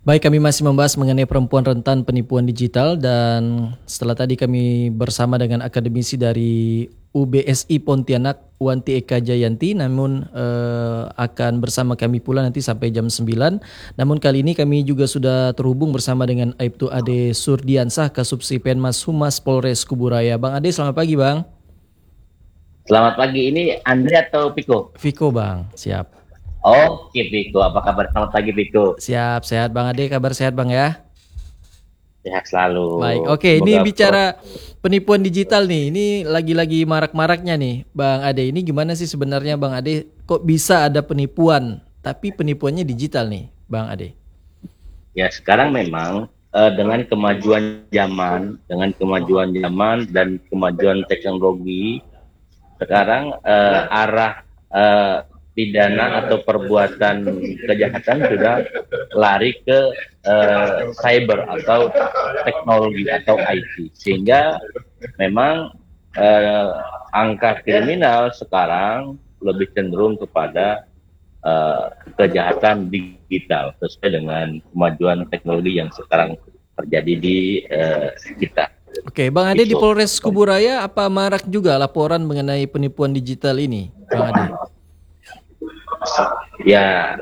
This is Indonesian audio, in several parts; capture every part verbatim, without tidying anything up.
Baik, kami masih membahas mengenai perempuan rentan penipuan digital dan setelah tadi kami bersama dengan akademisi dari U B S I Pontianak, Wanti Eka Jayanti, namun eh, akan bersama kami pula nanti sampai jam sembilan. Namun kali ini kami juga sudah terhubung bersama dengan Aibtu Ade Surdiansah, Kasubsi Penmas Humas Polres Kuburaya. Bang Ade, selamat pagi Bang. Selamat pagi, ini Andre atau Piko? Viko Bang, siap. Oke Piko, apa kabar? Selamat pagi Piko. Siap, sehat Bang Ade, kabar sehat Bang ya? Sehat selalu. Baik, oke, ini Semoga bicara penipuan digital nih, ini lagi-lagi marak-maraknya nih, Bang Ade. Ini gimana sih sebenarnya Bang Ade? Kok bisa ada penipuan, tapi penipuannya digital nih, Bang Ade? ya sekarang memang eh, dengan kemajuan zaman, dengan kemajuan zaman dan kemajuan teknologi, sekarang eh, arah eh, pidana atau perbuatan kejahatan sudah lari ke eh, cyber atau teknologi atau I T, sehingga memang eh, angka kriminal sekarang lebih cenderung kepada eh, kejahatan digital sesuai dengan kemajuan teknologi yang sekarang terjadi di eh, kita. Oke, Bang Ade di Itu. Polres Kuburaya apa marak juga laporan mengenai penipuan digital ini, Bang Ade? Ya,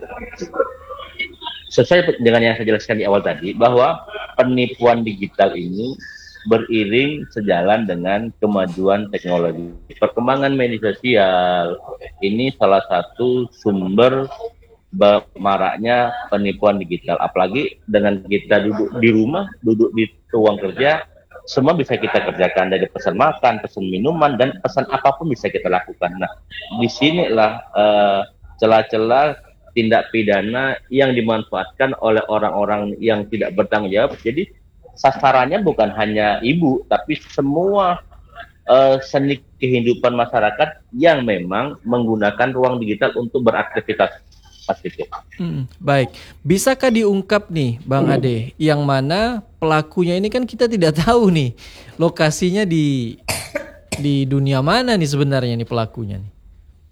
sesuai dengan yang saya jelaskan di awal tadi, bahwa penipuan digital ini beriring sejalan dengan kemajuan teknologi. Perkembangan media sosial ini salah satu sumber maraknya penipuan digital. Apalagi dengan kita duduk di rumah, duduk di ruang kerja, semua bisa kita kerjakan, dari pesan makan, pesan minuman, dan pesan apapun bisa kita lakukan. Nah, disinilah uh, celah-celah tindak pidana yang dimanfaatkan oleh orang-orang yang tidak bertanggung jawab. Jadi sasarannya bukan hanya ibu, tapi semua uh, seni kehidupan masyarakat yang memang menggunakan ruang digital untuk beraktivitas. Hmm, baik, bisakah diungkap nih Bang Ade, yang mana pelakunya ini kan kita tidak tahu nih lokasinya di di dunia mana nih sebenarnya nih pelakunya nih.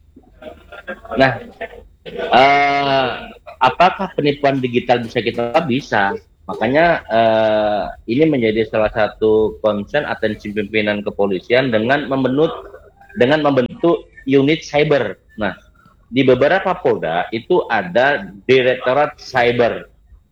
Nah, uh, apakah penipuan digital bisa kita bisa? Makanya uh, ini menjadi salah satu concern atensi pimpinan kepolisian dengan membentuk dengan membentuk unit cyber. Nah, di beberapa Polda itu ada Direktorat Cyber.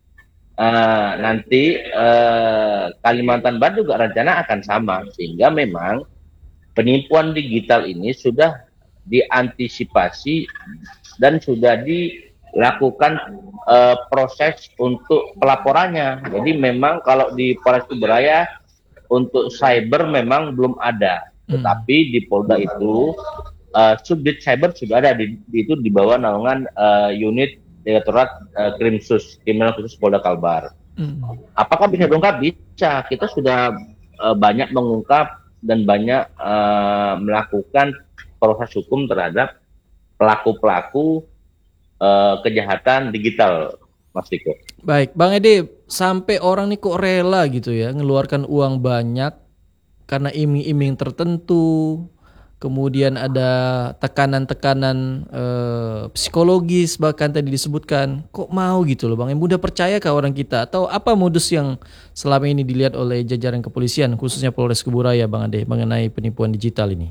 Uh, nanti uh, Kalimantan Barat juga rencana akan sama, sehingga memang penipuan digital ini sudah diantisipasi dan sudah dilakukan uh, proses untuk pelaporannya. Jadi memang kalau di Polres Kuburaya untuk cyber memang belum ada, tetapi hmm. di Polda itu uh, subdit cyber sudah ada, di, di itu di bawah naungan uh, unit Direktorat uh, Krimsus, Kriminal Khusus Polda Kalbar. Hmm. Apakah bisa diungkap? Bisa. Kita sudah uh, banyak mengungkap dan banyak uh, melakukan proses hukum terhadap pelaku-pelaku uh, kejahatan digital, Mas Tiko. Baik, Bang Ede, sampai orang nih kok rela gitu ya ngeluarkan uang banyak karena iming-iming tertentu, kemudian ada tekanan-tekanan eh, psikologis bahkan tadi disebutkan, kok mau gitu loh Bang, yang mudah percaya ke orang kita, atau apa modus yang selama ini dilihat oleh jajaran kepolisian khususnya Polres Kuburaya Bang Ade mengenai penipuan digital ini?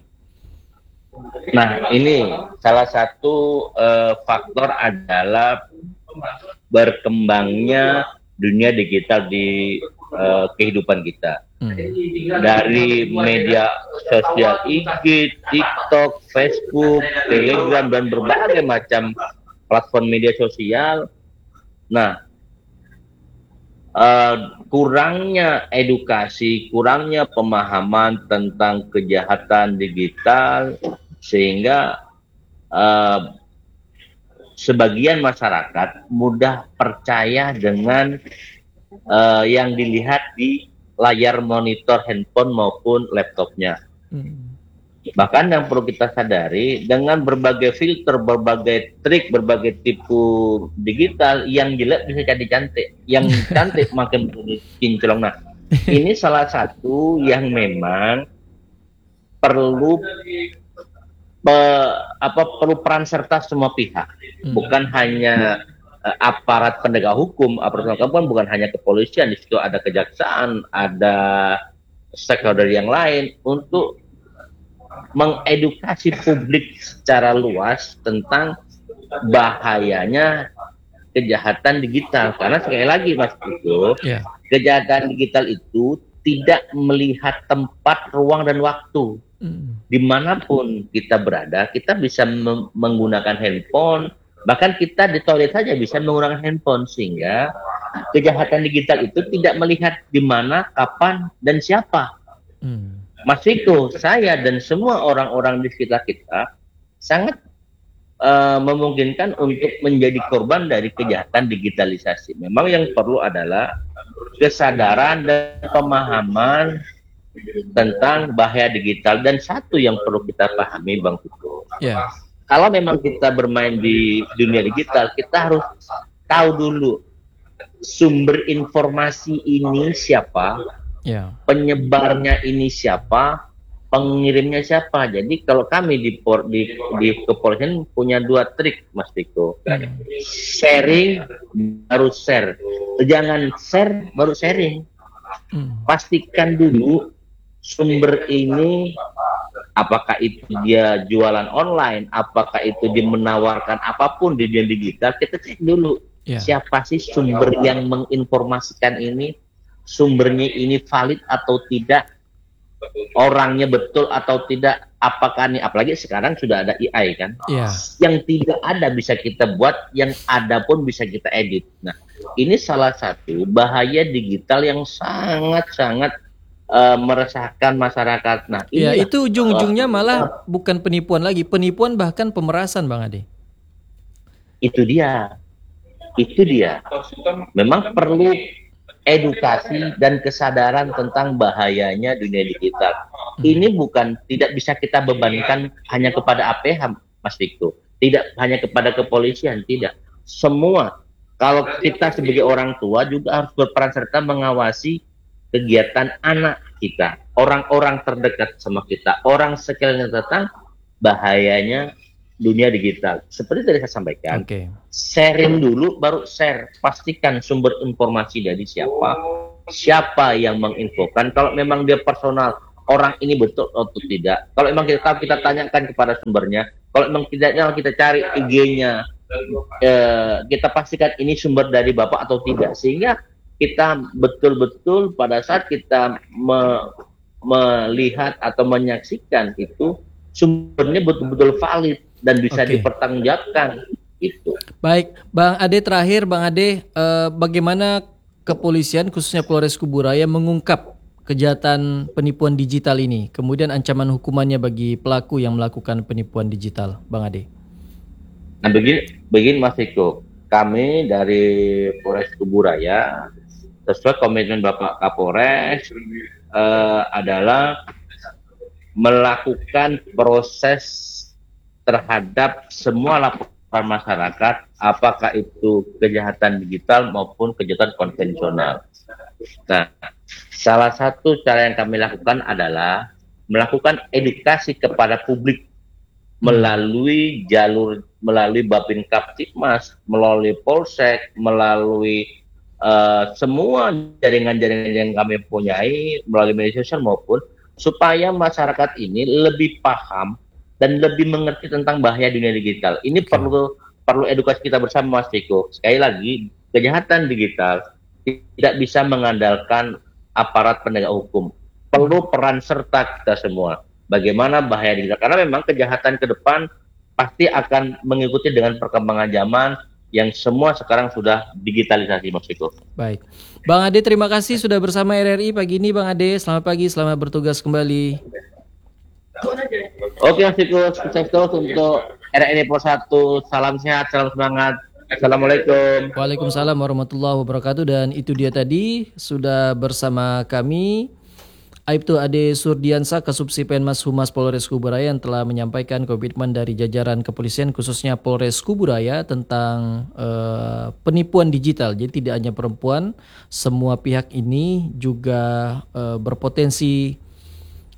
Nah, ini salah satu uh, faktor adalah berkembangnya dunia digital di uh, kehidupan kita. Hmm. Dari media sosial I G, TikTok, Facebook, Telegram, dan berbagai macam platform media sosial. Nah, uh, kurangnya edukasi, kurangnya pemahaman tentang kejahatan digital, sehingga uh, sebagian masyarakat mudah percaya dengan uh, yang dilihat di layar monitor handphone maupun laptopnya. Hmm. Bahkan yang perlu kita sadari, dengan berbagai filter, berbagai trik, berbagai tipu digital, yang jelek bisa jadi cantik, yang cantik makin kinclong. Nah, ini salah satu yang memang perlu Pe, apa perlu peran serta semua pihak, hmm. bukan hanya uh, aparat penegak hukum, aparat penegak hukum kan bukan hanya kepolisian, di situ ada kejaksaan, ada stakeholder yang lain untuk mengedukasi publik secara luas tentang bahayanya kejahatan digital. Karena sekali lagi Mas Iko, yeah. kejahatan digital itu tidak melihat tempat, ruang, dan waktu. Mm. Dimanapun kita berada, kita bisa menggunakan handphone, bahkan kita di toilet saja bisa menggunakan handphone, sehingga kejahatan digital itu tidak melihat di mana, kapan, dan siapa. Mm. Mas Viko, saya dan semua orang-orang di sekitar kita sangat uh, memungkinkan untuk menjadi korban dari kejahatan digitalisasi. Memang yang perlu adalah kesadaran dan pemahaman tentang bahaya digital. Dan satu yang perlu kita pahami, Bang Viko, yeah. kalau memang kita bermain di dunia digital, kita harus tahu dulu sumber informasi ini siapa, yeah. penyebarnya ini siapa, pengirimnya siapa. Jadi kalau kami di por, di, di kepolisian punya dua trik, Mas Viko. Hmm. Sharing baru share, jangan share baru sharing. Hmm. Pastikan dulu sumber ini, apakah itu dia jualan online, apakah itu dia menawarkan apapun di dunia digital, kita cek dulu yeah. siapa sih sumber yang menginformasikan ini, sumbernya ini valid atau tidak, orangnya betul atau tidak, apakah ini, apalagi sekarang sudah ada A I kan, yeah. yang tidak ada bisa kita buat, yang ada pun bisa kita edit. Nah, ini salah satu bahaya digital yang sangat-sangat uh, meresahkan masyarakat. Nah, ya, itu ujung-ujungnya uh, malah bukan penipuan lagi, penipuan bahkan pemerasan, Bang Ade. Itu dia, itu dia. Memang perlu edukasi dan kesadaran tentang bahayanya dunia digital. Hmm. Ini bukan, tidak bisa kita bebankan hanya kepada A P H, Mas Viko. Tidak hanya kepada kepolisian, tidak. Semua. Kalau kita sebagai orang tua juga harus berperan serta mengawasi kegiatan anak kita, orang-orang terdekat sama kita, orang sekeliling tentang bahayanya dunia digital. Seperti tadi saya sampaikan, okay. sharing dulu baru share. Pastikan sumber informasi dari siapa, siapa yang menginfokan. Kalau memang dia personal, orang ini betul atau tidak. Kalau memang kita tahu, kita tanyakan kepada sumbernya. Kalau memang tidaknya, kita cari I G-nya. Eh, kita pastikan ini sumber dari Bapak atau tidak. Sehingga kita betul-betul pada saat kita me melihat atau menyaksikan itu, sumbernya betul-betul valid dan bisa okay. dipertanggungjawabkan itu. Baik, Bang Ade, terakhir Bang Ade, eh, bagaimana kepolisian khususnya Polres Kuburaya mengungkap kejahatan penipuan digital ini, kemudian ancaman hukumannya bagi pelaku yang melakukan penipuan digital, Bang Ade? Nah, begini, begini Mas Viko, kami dari Polres Kuburaya sesuai komitmen Bapak Kapolres eh, adalah melakukan proses terhadap semua laporan masyarakat, apakah itu kejahatan digital maupun kejahatan konvensional. Nah, salah satu cara yang kami lakukan adalah melakukan edukasi kepada publik melalui jalur, melalui Babin Kaptipmas, melalui Polsek, melalui uh, semua jaringan-jaringan yang kami punyai, melalui media sosial maupun, supaya masyarakat ini lebih paham dan lebih mengerti tentang bahaya dunia digital. Ini perlu perlu edukasi kita bersama, Mas Viko. Sekali lagi, kejahatan digital tidak bisa mengandalkan aparat penegak hukum. Perlu peran serta kita semua. Bagaimana bahaya digital? Karena memang kejahatan ke depan pasti akan mengikuti dengan perkembangan zaman yang semua sekarang sudah digitalisasi, Mas Viko. Baik. Bang Ade, terima kasih sudah bersama R R I pagi ini, Bang Ade. Selamat pagi, selamat bertugas kembali. Oke, Mas Viko, sukses terus untuk R R I Pos satu. Salam sehat, salam semangat. Assalamualaikum. Waalaikumsalam warahmatullahi wabarakatuh. Dan itu dia tadi sudah bersama kami Aibtu Ade Surdiansa, Kasubsi Penmas Humas Polres Kuburaya, yang telah menyampaikan komitmen dari jajaran kepolisian khususnya Polres Kuburaya tentang uh, penipuan digital. Jadi tidak hanya perempuan, semua pihak ini juga uh, berpotensi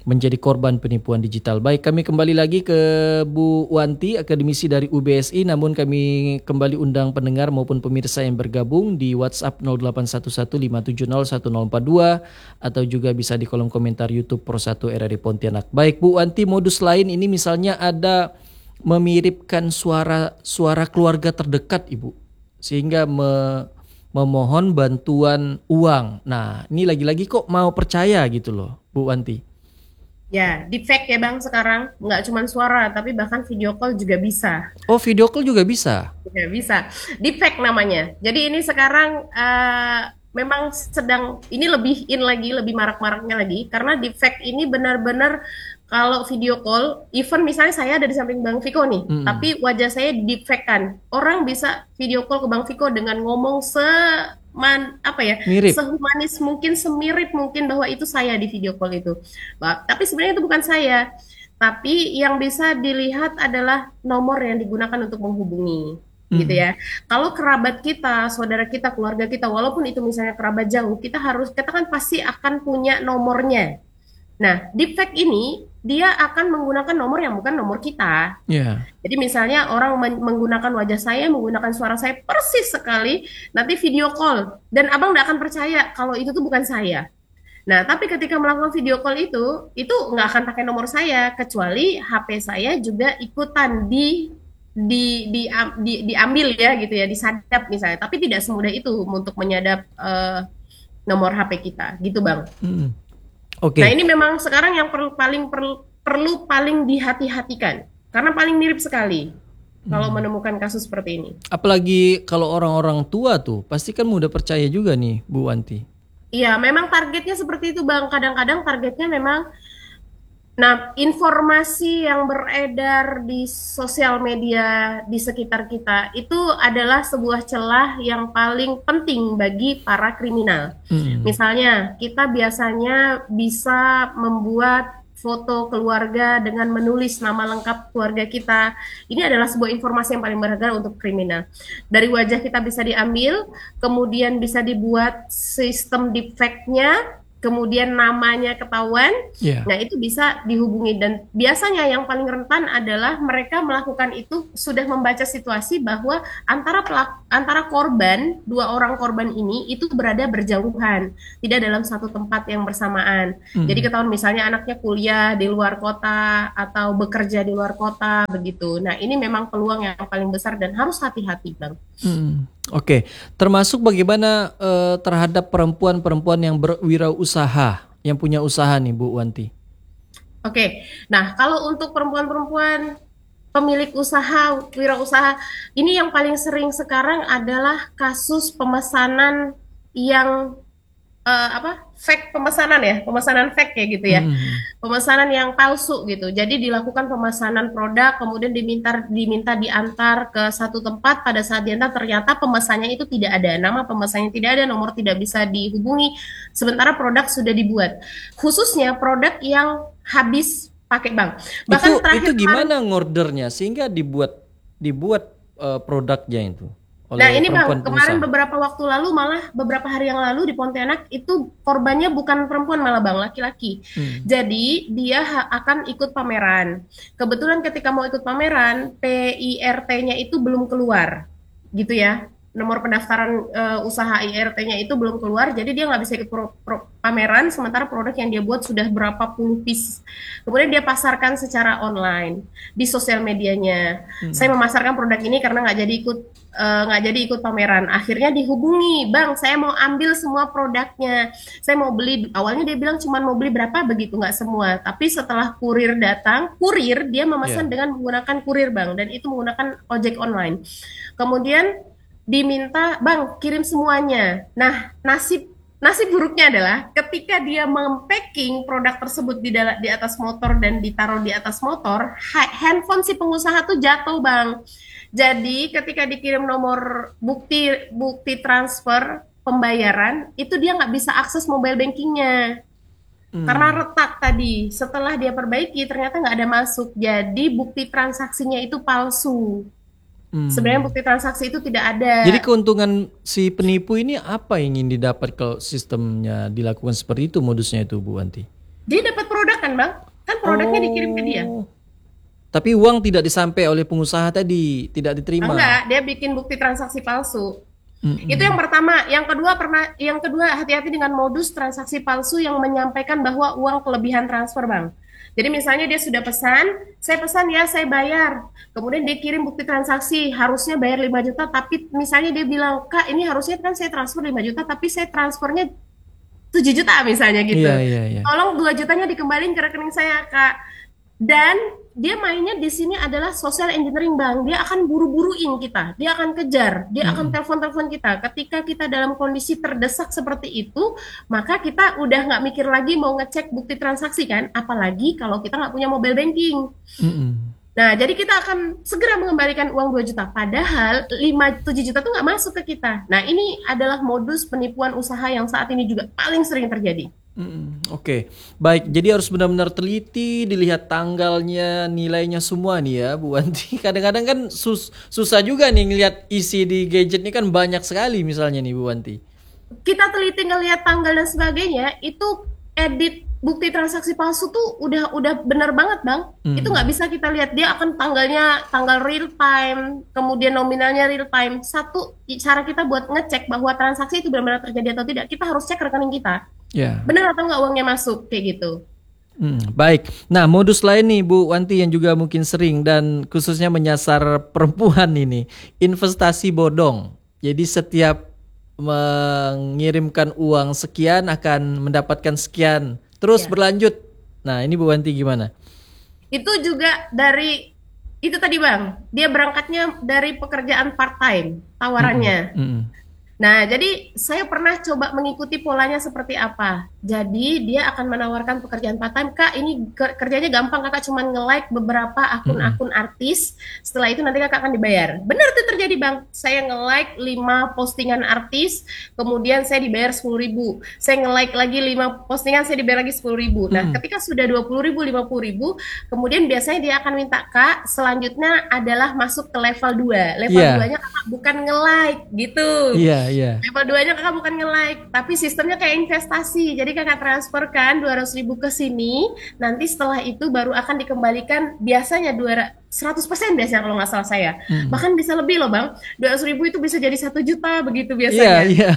menjadi korban penipuan digital. Baik, kami kembali lagi ke Bu Wanti, akademisi dari U B S I, namun kami kembali undang pendengar maupun pemirsa yang bergabung di WhatsApp nol delapan satu satu lima tujuh nol satu nol empat dua atau juga bisa di kolom komentar YouTube Pro satu R R I Pontianak. Baik Bu Wanti, modus lain ini misalnya ada memiripkan suara suara keluarga terdekat Ibu, sehingga me, memohon bantuan uang. Nah, ini lagi-lagi kok mau percaya gitu loh Bu Wanti. Ya, deepfake ya Bang sekarang, nggak cuma suara, tapi bahkan video call juga bisa. Oh, video call juga bisa? Ya, bisa. Deepfake namanya. Jadi ini sekarang uh, memang sedang, ini lebih in lagi, lebih marak-maraknya lagi, karena deepfake ini benar-benar kalau video call, even misalnya saya ada di samping Bang Viko nih, mm. tapi wajah saya di deepfake kan. Orang bisa video call ke Bang Viko dengan ngomong se Man, apa ya, mirip. sehumanis mungkin, semirip mungkin bahwa itu saya di video call itu. Bah, tapi sebenarnya itu bukan saya. Tapi yang bisa dilihat adalah nomor yang digunakan untuk menghubungi, hmm. gitu ya. Kalau kerabat kita, saudara kita, keluarga kita, walaupun itu misalnya kerabat jauh, kita harus, kita kan pasti akan punya nomornya. Nah, deepfake ini dia akan menggunakan nomor yang bukan nomor kita. Yeah. Jadi misalnya orang men- menggunakan wajah saya, menggunakan suara saya persis sekali, nanti video call, dan abang nggak akan percaya kalau itu tuh bukan saya. Nah, tapi ketika melakukan video call itu, itu nggak akan pakai nomor saya, kecuali H P saya juga ikutan di di, di, di diambil ya gitu ya, disadap misalnya. Tapi tidak semudah itu untuk menyadap uh, nomor H P kita, gitu bang. Hmm. Oke. Okay. Nah ini memang sekarang yang perlu paling perlu, perlu paling dihati-hatikan karena paling mirip sekali hmm. kalau menemukan kasus seperti ini. Apalagi kalau orang-orang tua tuh pasti kan mudah percaya juga nih Bu Wanti. Iya, memang targetnya seperti itu bang. Kadang-kadang targetnya memang, nah informasi yang beredar di sosial media di sekitar kita itu adalah sebuah celah yang paling penting bagi para kriminal. Hmm. Misalnya kita biasanya bisa membuat foto keluarga dengan menulis nama lengkap keluarga kita. Ini adalah sebuah informasi yang paling berharga untuk kriminal. Dari wajah kita bisa diambil, kemudian bisa dibuat sistem deepfake-nya, kemudian namanya ketahuan, yeah. Nah itu bisa dihubungi dan biasanya yang paling rentan adalah mereka melakukan itu sudah membaca situasi bahwa antara pelak, antara korban, dua orang korban ini itu berada berjauhan, tidak dalam satu tempat yang bersamaan. Mm. Jadi ketahuan misalnya anaknya kuliah di luar kota atau bekerja di luar kota begitu. Nah ini memang peluang yang paling besar dan harus hati-hati bang. Mm. Oke, okay. Termasuk bagaimana uh, terhadap perempuan-perempuan yang berwirausaha, yang punya usaha nih Bu Wanti? Oke, okay. Nah kalau untuk perempuan-perempuan pemilik usaha, wirausaha, ini yang paling sering sekarang adalah kasus pemesanan yang uh, apa? Fake pemesanan ya, pemesanan fake ya gitu ya, hmm. pemesanan yang palsu gitu. Jadi dilakukan pemesanan produk, kemudian diminta diminta diantar ke satu tempat. Pada saat diantar ternyata pemesannya itu tidak ada, nama pemesannya tidak ada, nomor tidak bisa dihubungi. Sementara produk sudah dibuat, khususnya produk yang habis pakai bank. Bahkan itu, itu gimana ngordernya sehingga dibuat dibuat uh, produknya itu? Nah ini bang, kemarin beberapa waktu lalu malah beberapa hari yang lalu di Pontianak itu korbannya bukan perempuan malah bang, laki-laki. Hmm. Jadi dia ha- akan ikut pameran. Kebetulan ketika mau ikut pameran, P I R T-nya itu belum keluar, gitu ya. Nomor pendaftaran uh, usaha I R T-nya itu belum keluar, jadi dia nggak bisa ikut pro- pro- pameran, sementara produk yang dia buat sudah berapa puluh piece. Kemudian dia pasarkan secara online di sosial medianya. Hmm. Saya memasarkan produk ini karena nggak jadi ikut nggak uh, jadi ikut pameran. Akhirnya dihubungi, bang, saya mau ambil semua produknya, saya mau beli. Awalnya dia bilang cuma mau beli berapa begitu, nggak semua. Tapi setelah kurir datang, kurir dia memesan yeah. dengan menggunakan kurir bang, dan itu menggunakan ojek online. Kemudian diminta, bang, kirim semuanya. Nah, nasib nasib buruknya adalah ketika dia mempacking produk tersebut di dalam di atas motor dan ditaruh di atas motor, ha- handphone si pengusaha tuh jatuh, bang. Jadi ketika dikirim nomor bukti bukti transfer pembayaran, itu dia nggak bisa akses mobile bankingnya. Hmm. Karena retak tadi. Setelah dia perbaiki, ternyata nggak ada masuk. Jadi bukti transaksinya itu palsu. Hmm. Sebenarnya bukti transaksi itu tidak ada. Jadi keuntungan si penipu ini apa yang ingin didapat kalau sistemnya dilakukan seperti itu, modusnya itu Bu Wanti? Dia dapat produk kan Bang? Kan produknya oh. dikirim ke dia. Tapi uang tidak disampai oleh pengusaha tadi, tidak diterima. Enggak, dia bikin bukti transaksi palsu. Mm-hmm. Itu yang pertama. Yang kedua pernah, yang kedua hati-hati dengan modus transaksi palsu yang menyampaikan bahwa uang kelebihan transfer Bang. Jadi misalnya dia sudah pesan, saya pesan ya, saya bayar. Kemudian dia kirim bukti transaksi, harusnya bayar lima juta, tapi misalnya dia bilang, Kak ini harusnya kan saya transfer lima juta, tapi saya transfernya tujuh juta misalnya gitu. Yeah, yeah, yeah. Tolong dua jutanya dikembaliin ke rekening saya Kak. Dan dia mainnya di sini adalah social engineering Bang. Dia akan buru-buruin kita, dia akan kejar, dia hmm. akan telepon-telepon kita. Ketika kita dalam kondisi terdesak seperti itu, maka kita udah nggak mikir lagi mau ngecek bukti transaksi kan. Apalagi kalau kita nggak punya mobile banking. Hmm. Nah, jadi kita akan segera mengembalikan uang dua juta. Padahal lima tujuh juta tuh nggak masuk ke kita. Nah, ini adalah modus penipuan usaha yang saat ini juga paling sering terjadi. Hmm, Oke, okay. Baik. Jadi harus benar-benar teliti, dilihat tanggalnya, nilainya semua nih ya, Bu Wanti. Kadang-kadang kan sus- susah juga nih ngelihat isi di gadget ini kan banyak sekali misalnya nih Bu Wanti. Kita teliti ngelihat tanggal dan sebagainya, itu edit bukti transaksi palsu tuh udah udah benar banget Bang. Hmm. Itu nggak bisa kita lihat, dia akan tanggalnya tanggal real time, kemudian nominalnya real time. Satu cara kita buat ngecek bahwa transaksi itu benar-benar terjadi atau tidak, kita harus cek rekening kita. Yeah. Benar atau nggak uangnya masuk kayak gitu. Hmm, baik. Nah, modus lain nih Bu Wanti yang juga mungkin sering dan khususnya menyasar perempuan ini, investasi bodong. Jadi setiap mengirimkan uang sekian akan mendapatkan sekian, terus yeah. berlanjut. Nah, ini Bu Wanti gimana? Itu juga dari itu tadi Bang, dia berangkatnya dari pekerjaan part time tawarannya. Mm-hmm. Mm-hmm. Nah, jadi saya pernah coba mengikuti polanya seperti apa. Jadi dia akan menawarkan pekerjaan part time, Kak ini kerjanya gampang, Kakak cuma nge-like beberapa akun-akun artis, setelah itu nanti Kakak akan dibayar. Benar tuh terjadi Bang, saya nge-like lima postingan artis, kemudian saya dibayar sepuluh ribu. Saya nge-like lagi lima postingan, saya dibayar lagi sepuluh ribu. Nah, hmm. ketika sudah dua puluh ribu, lima puluh ribu, kemudian biasanya dia akan minta, Kak selanjutnya adalah masuk ke level dua. Level yeah. dua-nya Kakak bukan nge-like gitu. Iya, yeah, iya. Yeah. Level dua-nya Kakak bukan nge-like, tapi sistemnya kayak investasi. Jadi Kakak transferkan dua ratus ribu ke sini, nanti setelah itu baru akan dikembalikan biasanya seratus persen biasanya kalau nggak salah saya. Hmm. Bahkan bisa lebih loh Bang. dua ratus ribu itu bisa jadi satu juta begitu biasanya. Iya, iya.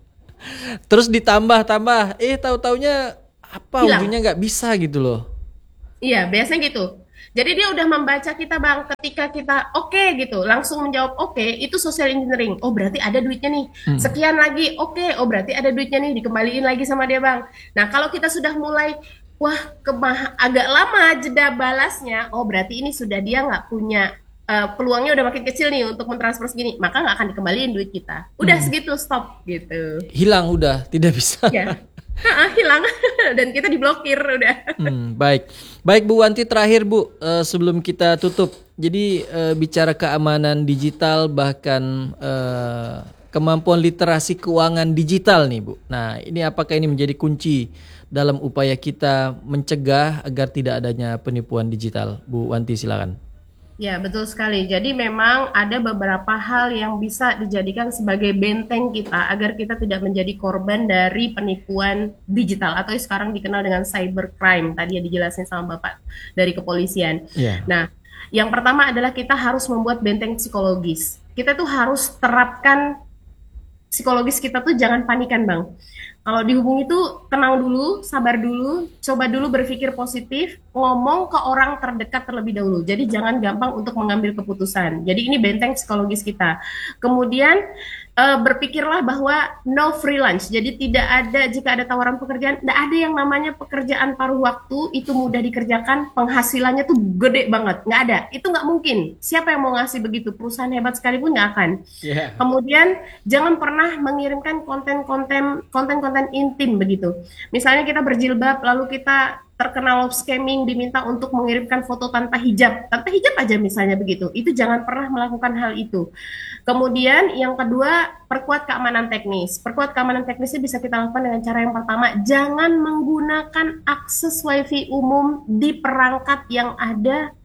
Terus ditambah-tambah, eh tahu-taunya apa hilang. Ujungnya nggak bisa gitu loh. Iya, biasanya gitu. Jadi dia udah membaca kita Bang, ketika kita oke okay, gitu, langsung menjawab oke, okay, itu social engineering. Oh berarti ada duitnya nih. Hmm. Sekian lagi, oke, okay, oh berarti ada duitnya nih, dikembaliin lagi sama dia Bang. Nah kalau kita sudah mulai, wah kemah agak lama jeda balasnya, oh berarti ini sudah dia nggak punya, uh, peluangnya udah makin kecil nih untuk mentransfer segini, maka nggak akan dikembaliin duit kita. Udah hmm. segitu, stop gitu. Hilang udah, tidak bisa. Ya. Nah, hilang dan kita diblokir udah. Hmm, baik, baik Bu Wanti terakhir Bu uh, sebelum kita tutup. Jadi uh, bicara keamanan digital bahkan uh, kemampuan literasi keuangan digital nih Bu. Nah ini apakah ini menjadi kunci dalam upaya kita mencegah agar tidak adanya penipuan digital? Bu Wanti silakan. Ya betul sekali. Jadi memang ada beberapa hal yang bisa dijadikan sebagai benteng kita agar kita tidak menjadi korban dari penipuan digital atau sekarang dikenal dengan cybercrime. Tadi yang dijelasin sama Bapak dari kepolisian. Yeah. Nah, yang pertama adalah kita harus membuat benteng psikologis. Kita tuh harus terapkan psikologis kita tuh jangan panikan Bang. Kalau dihubungi tuh tenang dulu, sabar dulu, coba dulu berpikir positif, ngomong ke orang terdekat terlebih dahulu. Jadi jangan gampang untuk mengambil keputusan. Jadi ini benteng psikologis kita. Kemudian uh, berpikirlah bahwa no free lunch. Jadi tidak ada, jika ada tawaran pekerjaan, tidak ada yang namanya pekerjaan paruh waktu, itu mudah dikerjakan, penghasilannya tuh gede banget. Nggak ada, itu nggak mungkin. Siapa yang mau ngasih begitu? Perusahaan hebat sekalipun nggak akan. Yeah. Kemudian jangan pernah mengirimkan konten-konten konten-konten intim begitu. Misalnya kita berjilbab lalu kita terkena love scamming, diminta untuk mengirimkan foto tanpa hijab. Tanpa hijab aja misalnya begitu. Itu jangan pernah melakukan hal itu. Kemudian yang kedua, perkuat keamanan teknis. Perkuat keamanan teknisnya bisa kita lakukan dengan cara yang pertama, jangan menggunakan akses wifi umum di perangkat yang ada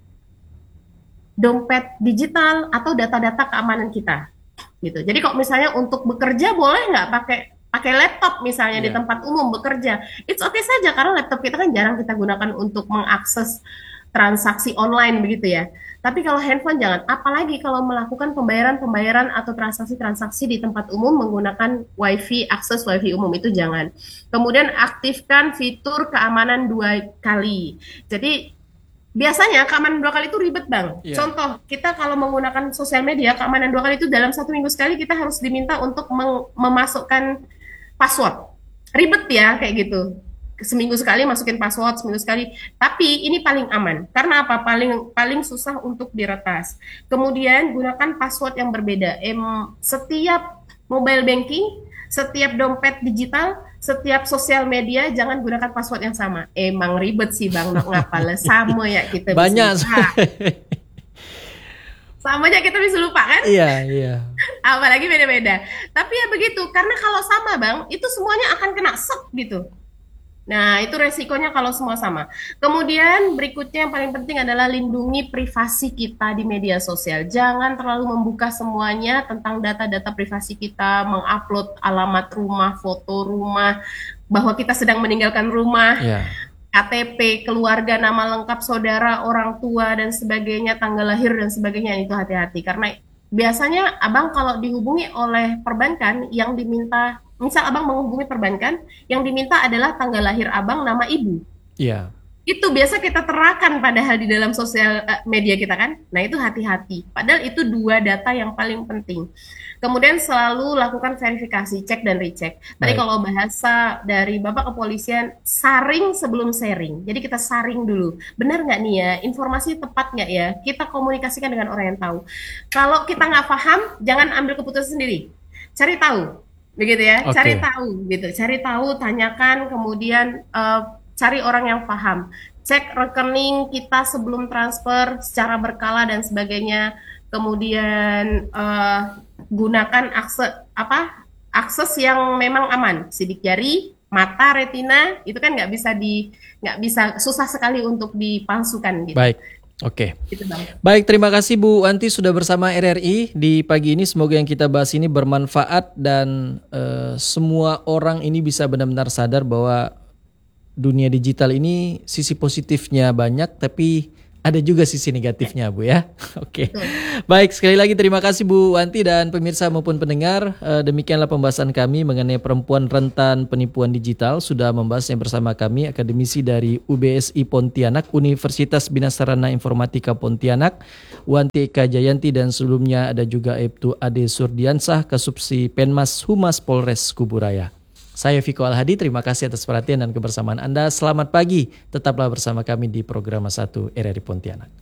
dompet digital atau data-data keamanan kita. Gitu. Jadi kalau misalnya untuk bekerja boleh nggak pakai pakai laptop misalnya Yeah. di tempat umum bekerja, it's okay saja karena laptop kita kan jarang kita gunakan untuk mengakses transaksi online begitu ya. Tapi kalau handphone jangan, apalagi kalau melakukan pembayaran-pembayaran atau transaksi-transaksi di tempat umum menggunakan wifi, akses wifi umum itu jangan. Kemudian aktifkan fitur keamanan dua kali. Jadi biasanya keamanan dua kali itu ribet bang. Yeah. Contoh, kita kalau menggunakan sosial media, keamanan dua kali itu dalam satu minggu sekali kita harus diminta untuk memasukkan password. Ribet ya kayak gitu. Seminggu sekali masukin password, seminggu sekali. Tapi ini paling aman. Karena apa? Paling paling susah untuk diretas. Kemudian gunakan password yang berbeda. Em, setiap mobile banking, setiap dompet digital, setiap sosial media jangan gunakan password yang sama. Emang ribet sih bang, ngapal sama ya kita. Banyak. Sama aja kita bisa lupa kan? Iya, iya. Apalagi beda-beda. Tapi ya begitu, karena kalau sama bang, itu semuanya akan kena sok gitu. Nah, itu resikonya kalau semua sama. Kemudian berikutnya yang paling penting adalah lindungi privasi kita di media sosial. Jangan terlalu membuka semuanya tentang data-data privasi kita, mengupload alamat rumah, foto rumah, bahwa kita sedang meninggalkan rumah. Yeah. K T P, keluarga, nama lengkap saudara, orang tua, dan sebagainya, tanggal lahir, dan sebagainya, itu hati-hati. Karena biasanya abang kalau dihubungi oleh perbankan, yang diminta, misal abang menghubungi perbankan, yang diminta adalah tanggal lahir abang, nama ibu. Iya. Itu biasa kita terakan padahal di dalam sosial media kita kan. Nah itu hati-hati. Padahal itu dua data yang paling penting. Kemudian selalu lakukan verifikasi, cek dan recheck. Tadi Baik. kalau bahasa dari Bapak Kepolisian, saring sebelum sharing. Jadi kita saring dulu. Benar nggak nih ya? Informasi tepat nggak ya? Kita komunikasikan dengan orang yang tahu. Kalau kita nggak paham, jangan ambil keputusan sendiri. Cari tahu, begitu ya. Oke. Cari tahu, gitu. Cari tahu, tanyakan, kemudian uh, cari orang yang paham. Cek rekening kita sebelum transfer secara berkala dan sebagainya. Kemudian uh, gunakan akses apa akses yang memang aman, sidik jari, mata, retina, itu kan nggak bisa di nggak bisa, susah sekali untuk dipalsukan gitu. Baik, oke. Gitu, Bang. Baik, terima kasih Bu Wanti sudah bersama R R I di pagi ini. Semoga yang kita bahas ini bermanfaat dan uh, semua orang ini bisa benar-benar sadar bahwa dunia digital ini sisi positifnya banyak, tapi ada juga sisi negatifnya, Bu ya. Oke. Betul. Baik, sekali lagi terima kasih Bu Wanti dan pemirsa maupun pendengar. Eh, demikianlah pembahasan kami mengenai perempuan rentan penipuan digital. Sudah membahasnya bersama kami akademisi dari U B S I Pontianak, Universitas Bina Sarana Informatika Pontianak, Wanti Eka Jayanti, dan sebelumnya ada juga Aibtu Ade Surdiansah, Kasubsi Penmas Humas Polres Kuburaya. Saya Viko Alhadi, terima kasih atas perhatian dan kebersamaan Anda. Selamat pagi, tetaplah bersama kami di Program satu R R I Pontianak.